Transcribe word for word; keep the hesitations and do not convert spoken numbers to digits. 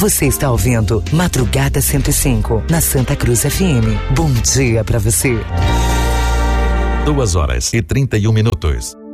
Você está ouvindo Madrugada cento e cinco, na Santa Cruz F M. Bom dia pra você. Duas horas e trinta e um minutos.